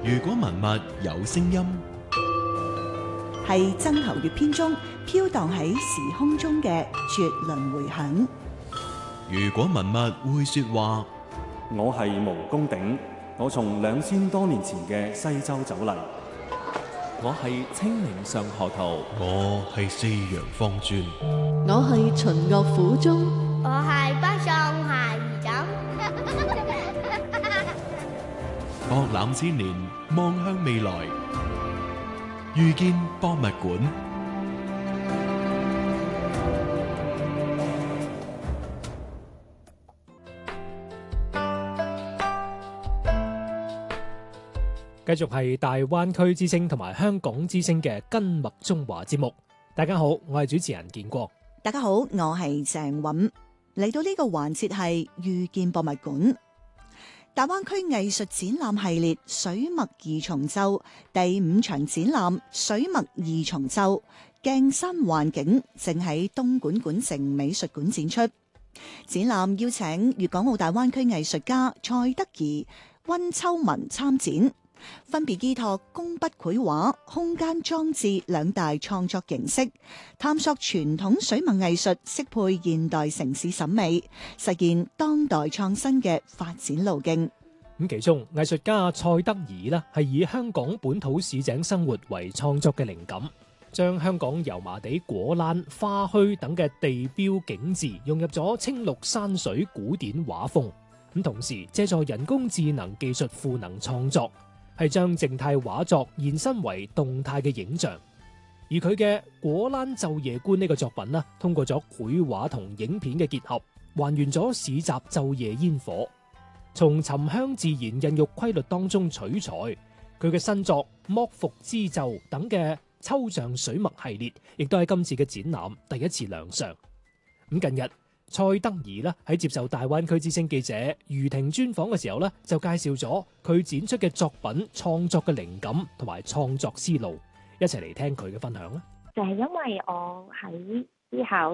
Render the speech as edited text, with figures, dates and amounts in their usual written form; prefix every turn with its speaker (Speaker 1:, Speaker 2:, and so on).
Speaker 1: 如果文物有聲音，
Speaker 2: 係曾侯乙編中飄蕩喺時空中嘅絕倫迴響。
Speaker 1: 如果文物會說話，
Speaker 3: 我係毛公鼎，我從2000多年前嘅西周走嚟。
Speaker 4: 我係清明上河圖，
Speaker 1: 我係四陽方尊，
Speaker 5: 我係秦樂府中，
Speaker 6: 我係北宋孩兒枕。
Speaker 1: 博覽千年，望向未來，遇見博物館。
Speaker 7: 繼續係大灣區之聲同埋香港之聲嘅根脈中華節目。大家好，我係主持人建國。
Speaker 2: 大家好，我係鄭韻。嚟到呢個環節係遇見博物館。大灣區藝術展覽系列水墨二重奏第5場展覽水墨二重奏鏡山幻境正喺東莞莞城美術館展出。展覽邀請粵港澳大灣區藝術家蔡德宜、溫秋文參展，分別依託工筆繪畫、空間裝置兩大創作形式，探索傳統水墨藝術適配現代城市審美，實現當代創新嘅發展路徑。
Speaker 7: 咁其中藝術家蔡德宜呢係以香港本土市井生活為創作嘅靈感，將香港油麻地果欄、花墟等嘅地標景緻融入咗青綠山水古典畫風，咁同時借助人工智能技術賦能創作，係將靜態畫作延伸為動態嘅影像。而佢嘅果欄晝夜觀呢個作品呢，通過咗繪畫同影片嘅結合，還原咗市集晝夜煙火，從沉香自然孕育規律當中取材。佢嘅新作剝復之奏等嘅抽象水墨系列，亦都喺今次嘅展覽第一次亮相。咁近日蔡德宜咧喺接受大灣區之聲記者余婷專訪嘅時候咧，就介紹咗佢展出嘅作品創作嘅靈感同埋創作思路，一齊嚟聽佢嘅分享啦。
Speaker 8: 就係因為我喺之後